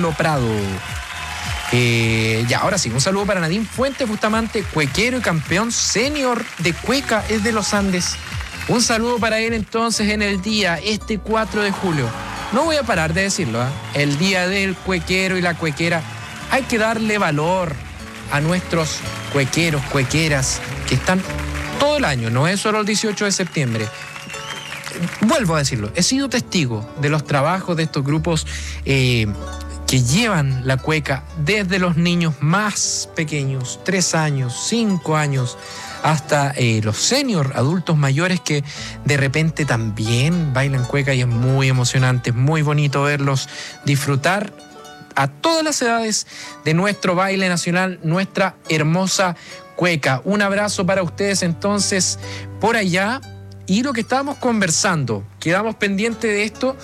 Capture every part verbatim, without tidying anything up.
Carlo Prado. Eh, ya, ahora sí, un saludo para Nadine Fuentes Bustamante, cuequero y campeón senior de cueca, es de los Andes. Un saludo para él entonces en el día, este cuatro de julio. No voy a parar de decirlo, ¿eh? El día del cuequero y la cuequera. Hay que darle valor a nuestros cuequeros, cuequeras, que están todo el año, no es solo el dieciocho de septiembre. Vuelvo a decirlo, he sido testigo de los trabajos de estos grupos eh, que llevan la cueca desde los niños más pequeños, tres años, cinco años, hasta eh, los senior, adultos mayores que de repente también bailan cueca y es muy emocionante, es muy bonito verlos disfrutar a todas las edades de nuestro baile nacional, nuestra hermosa cueca. Un abrazo para ustedes entonces por allá. Y lo que estábamos conversando, quedamos pendientes de esto,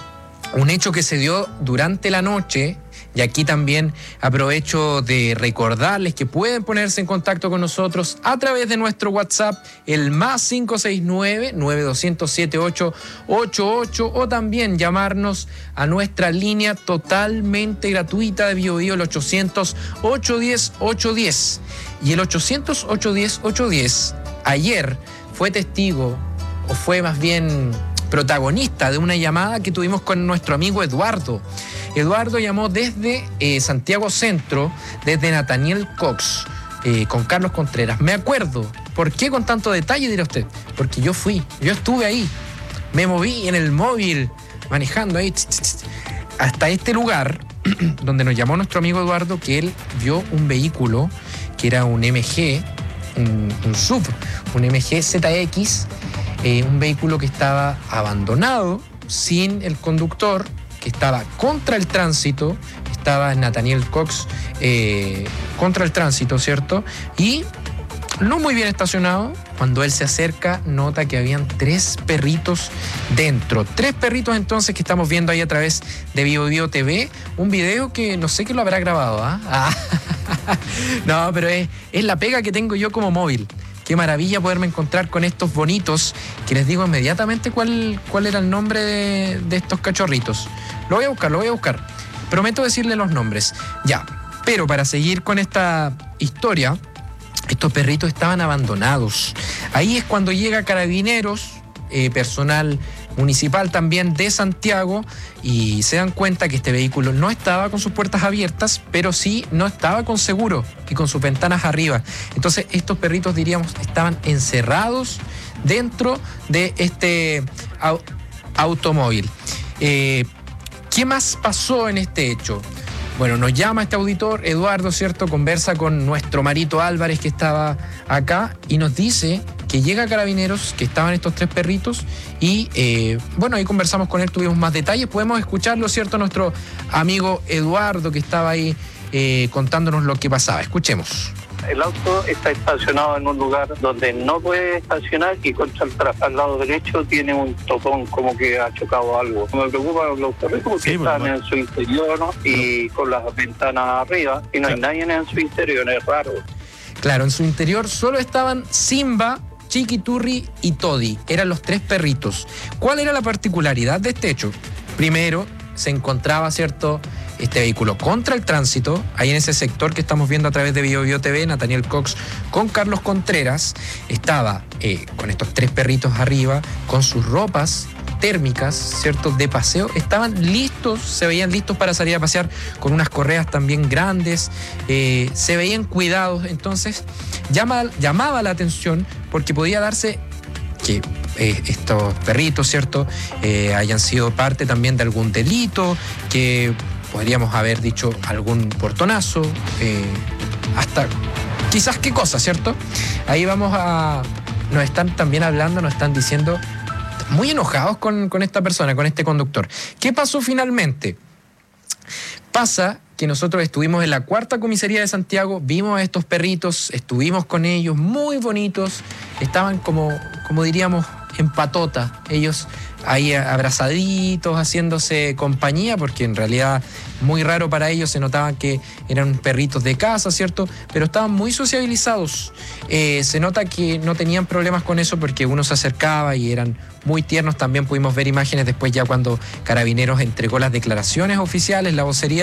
un hecho que se dio durante la noche, y aquí también aprovecho de recordarles que pueden ponerse en contacto con nosotros a través de nuestro WhatsApp, el más cinco seis nueve, nueve dos cero, siete ocho ocho ocho, o también llamarnos a nuestra línea totalmente gratuita de Bio Bio, el ochocientos, ochocientos diez, ochocientos diez. Y el ochocientos, ochocientos diez, ochocientos diez, ayer fue testigo, o fue más bien protagonista de una llamada que tuvimos con nuestro amigo Eduardo. Eduardo llamó desde eh, Santiago Centro, desde Nathaniel Cox, eh, con Carlos Contreras. Me acuerdo. ¿Por qué con tanto detalle, dirá usted? Porque yo fui, yo estuve ahí. Me moví en el móvil, manejando ahí, tss, tss, tss, hasta este lugar, donde nos llamó nuestro amigo Eduardo, que él vio un vehículo que era un M G, un, un sub, un M G Z X, eh, un vehículo que estaba abandonado, sin el conductor, que estaba contra el tránsito, estaba Nathaniel Cox eh, contra el tránsito, ¿cierto? Y no muy bien estacionado. Cuando él se acerca, nota que habían tres perritos dentro. Tres perritos entonces que estamos viendo ahí a través de Bio Bio T V. Un video que no sé quién lo habrá grabado, ¿ah? ¿Ah? No, pero es, es la pega que tengo yo como móvil. Qué maravilla poderme encontrar con estos bonitos, que les digo inmediatamente cuál, cuál era el nombre de, de estos cachorritos. Lo voy a buscar, lo voy a buscar. Prometo decirle los nombres. Ya, pero para seguir con esta historia, estos perritos estaban abandonados. Ahí es cuando llega Carabineros, eh, personal municipal también de Santiago, y se dan cuenta que este vehículo no estaba con sus puertas abiertas, pero sí no estaba con seguro y con sus ventanas arriba. Entonces estos perritos, diríamos, estaban encerrados dentro de este au- automóvil. Eh, ¿Qué más pasó en este hecho? Bueno, nos llama este auditor, Eduardo, ¿cierto? Conversa con nuestro Marito Álvarez, que estaba acá, y nos dice que llega Carabineros, que estaban estos tres perritos, y eh, bueno, ahí conversamos con él, tuvimos más detalles. Podemos escucharlo, ¿cierto? Nuestro amigo Eduardo, que estaba ahí eh, contándonos lo que pasaba. Escuchemos. El auto está estacionado en un lugar donde no puede estacionar, y contra el tra- al lado derecho tiene un topón, como que ha chocado algo. Me preocupa los perritos porque sí, están bueno, en su interior, ¿no? Y con las ventanas arriba, y no hay nadie en su interior, es raro. Claro, en su interior solo estaban Simba, Chiquiturri y Toddy. Eran los tres perritos. ¿Cuál era la particularidad de este hecho? Primero, se encontraba, ¿cierto?, este vehículo contra el tránsito, ahí en ese sector que estamos viendo a través de Bio Bio T V, Nathaniel Cox con Carlos Contreras, estaba eh, con estos tres perritos arriba, con sus ropas térmicas, ¿cierto?, de paseo, estaban listos, se veían listos para salir a pasear, con unas correas también grandes, eh, se veían cuidados. Entonces llama, llamaba la atención porque podía darse que eh, estos perritos, ¿cierto?, eh, hayan sido parte también de algún delito, que podríamos haber dicho algún portonazo, eh, hasta quizás qué cosa, ¿cierto? Ahí vamos a... Nos están también hablando, nos están diciendo, muy enojados con, con esta persona, con este conductor. ¿Qué pasó finalmente? Pasa que nosotros estuvimos en la cuarta comisaría de Santiago, vimos a estos perritos, estuvimos con ellos, muy bonitos, estaban como, como diríamos, en patota, ellos ahí abrazaditos, haciéndose compañía, porque en realidad muy raro para ellos, se notaba que eran perritos de casa, ¿cierto? Pero estaban muy sociabilizados. Eh, se nota que no tenían problemas con eso porque uno se acercaba y eran muy tiernos. También pudimos ver imágenes después, ya cuando Carabineros entregó las declaraciones oficiales, la vocería